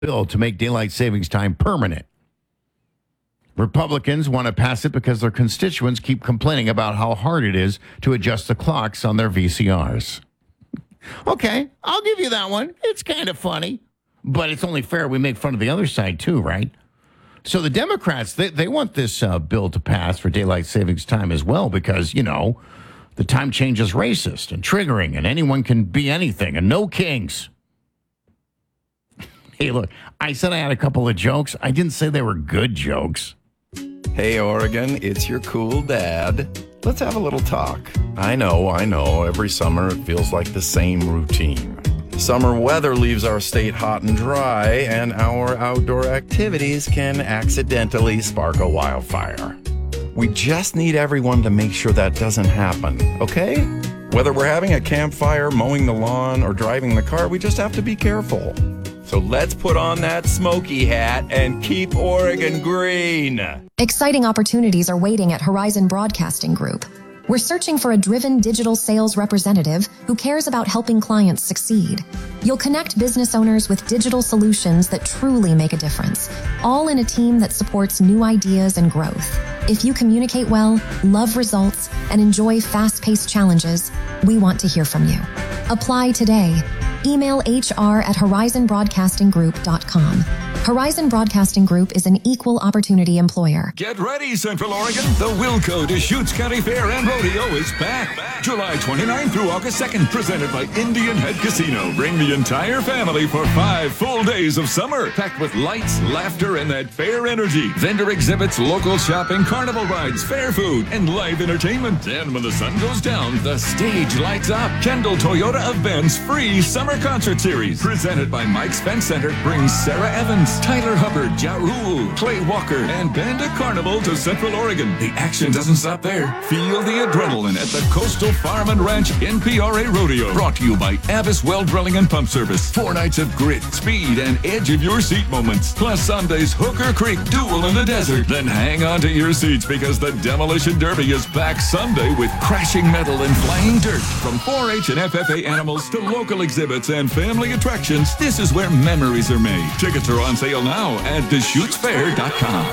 bill to make daylight savings time permanent. Republicans want to pass it because their constituents keep complaining about how hard it is to adjust the clocks on their VCRs. Okay, I'll give you that one. It's kind of funny, but it's only fair we make fun of the other side too, right? So the Democrats, they want this bill to pass for daylight savings time as well because, the time change is racist and triggering and anyone can be anything and no kings. Hey, look, I said I had a couple of jokes. I didn't say they were good jokes. Hey, Oregon, it's your cool dad. Let's have a little talk. I know. Every summer it feels like the same routine. Summer weather leaves our state hot and dry, and our outdoor activities can accidentally spark a wildfire. We just need everyone to make sure that doesn't happen, okay? Whether we're having a campfire, mowing the lawn, or driving the car, we just have to be careful. So let's put on that smoky hat and keep Oregon green. Exciting opportunities are waiting at Horizon Broadcasting Group. We're searching for a driven digital sales representative who cares about helping clients succeed. You'll connect business owners with digital solutions that truly make a difference, all in a team that supports new ideas and growth. If you communicate well, love results, and enjoy fast-paced challenges, we want to hear from you. Apply today. Email hr@horizonbroadcastinggroup.com. Horizon Broadcasting Group is an equal opportunity employer. Get ready, Central Oregon. The Wilco Deschutes County Fair and Rodeo is back. July 29th through August 2nd, presented by Indian Head Casino. Bring the entire family for 5 full days of summer, packed with lights, laughter, and that fair energy. Vendor exhibits, local shopping, carnival rides, fair food, and live entertainment. And when the sun goes down, the stage lights up. Kendall Toyota of Ben's free summer concert series, presented by Mike Spence Center, brings Sarah Evans, Tyler Hubbard, Ja Rule, Clay Walker, and Banda Carnival to Central Oregon. The action doesn't stop there. Feel the adrenaline at the Coastal Farm and Ranch NPRA Rodeo. Brought to you by Avis Well Drilling and Pump Service. 4 nights of grit, speed, and edge of your seat moments. Plus Sunday's Hooker Creek Duel in the Desert. Then hang on to your seats because the Demolition Derby is back Sunday with crashing metal and flying dirt. From 4-H and FFA animals to local exhibits and family attractions, this is where memories are made. Tickets are on sale now at DeschutesFair.com.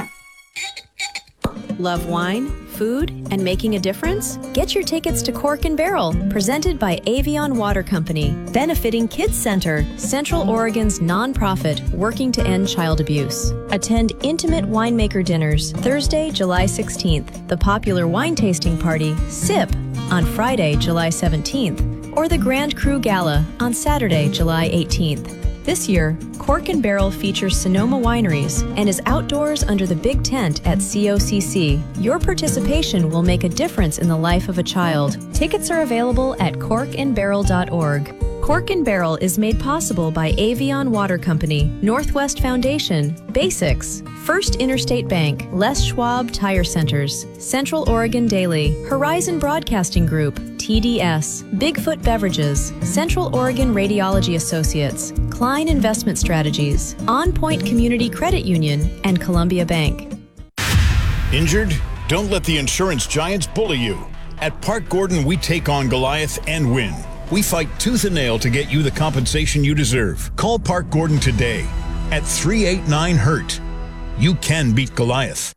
Love wine, food, and making a difference? Get your tickets to Cork and Barrel, presented by Avion Water Company, benefiting Kids Center, Central Oregon's nonprofit working to end child abuse. Attend intimate winemaker dinners Thursday, July 16th, the popular wine tasting party, SIP, on Friday, July 17th, or the Grand Cru Gala on Saturday, July 18th. This year, Cork and Barrel features Sonoma Wineries and is outdoors under the big tent at COCC. Your participation will make a difference in the life of a child. Tickets are available at corkandbarrel.org. Cork and Barrel is made possible by Avion Water Company, Northwest Foundation, Basics, First Interstate Bank, Les Schwab Tire Centers, Central Oregon Daily, Horizon Broadcasting Group, TDS, Bigfoot Beverages, Central Oregon Radiology Associates, Klein Investment Strategies, On Point Community Credit Union, and Columbia Bank. Injured? Don't let the insurance giants bully you. At Park Gordon, we take on Goliath and win. We fight tooth and nail to get you the compensation you deserve. Call Park Gordon today at 389-HURT. You can beat Goliath.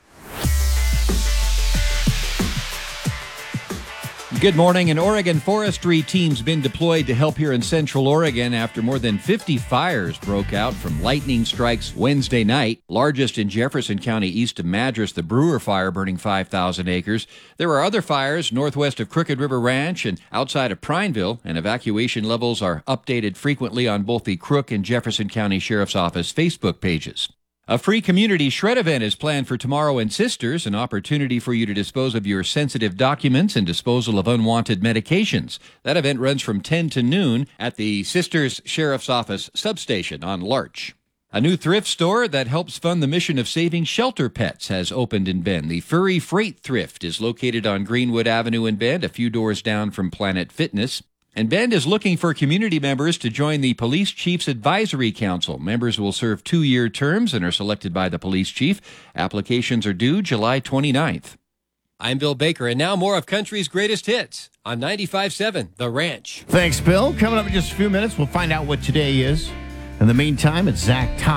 Good morning. An Oregon forestry team's been deployed to help here in Central Oregon after more than 50 fires broke out from lightning strikes Wednesday night, largest in Jefferson County east of Madras, the Brewer Fire burning 5,000 acres. There are other fires northwest of Crooked River Ranch and outside of Prineville, and evacuation levels are updated frequently on both the Crook and Jefferson County Sheriff's Office Facebook pages. A free community shred event is planned for tomorrow in Sisters, an opportunity for you to dispose of your sensitive documents and disposal of unwanted medications. That event runs from 10 to noon at the Sisters Sheriff's Office substation on Larch. A new thrift store that helps fund the mission of saving shelter pets has opened in Bend. The Furry Freight Thrift is located on Greenwood Avenue in Bend, a few doors down from Planet Fitness. And Bend is looking for community members to join the Police Chiefs Advisory Council. Members will serve 2-year terms and are selected by the police chief. Applications are due July 29th. I'm Bill Baker, and now more of country's greatest hits on 95.7 The Ranch. Thanks, Bill. Coming up in just a few minutes, we'll find out what today is. In the meantime, it's Zach